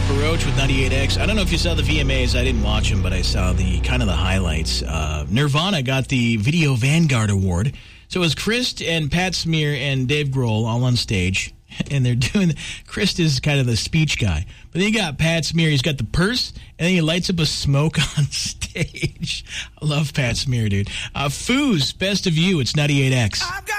Papa Roach with 98X. I don't know if you saw the VMAs. I didn't watch them, but I saw the highlights. Nirvana got the Video Vanguard Award. So it was Chris and Pat Smear and Dave Grohl all on stage. And they're doing... Chris is kind of the speech guy. But then you got Pat Smear. He's got the purse, and then he lights up a smoke on stage. I love Pat Smear, dude. Foos, Best of You. It's 98X.